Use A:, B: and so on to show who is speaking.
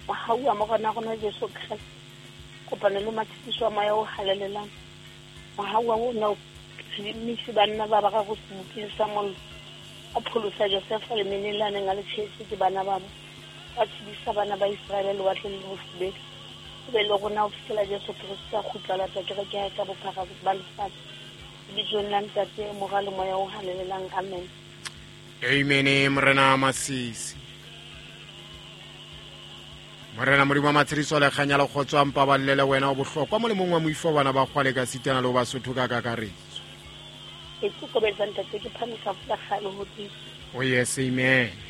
A: Mahaua mo gona gona Jesu Christ. Kopana le matshiso a maya o halelelang. Mahaua o na misi banna ba ba ga go simukisa mollo. A pholosa Joseph le menelane nga le tshetse ke bana ba ba. Ba tsibisa bana ba Israele le watle le bofubedi. Be le gona o fitela Jesu Christ a khutla tsa ke ga ka bophara ba lefatsa. Di jonna ntate mo ga le moya o halelelang. Amen.
B: Amen. Morena Masisi. Morena Modimo matsiriso le khanya le khotswa mpa ba lele wena o bohlokwa mo le mongwe moifo bana ba khwale ka sitana le ba sotho ka kakaretso.
A: E tsuko be ntate ke phamisa fula khalo ho di.
B: Oh yes, amen.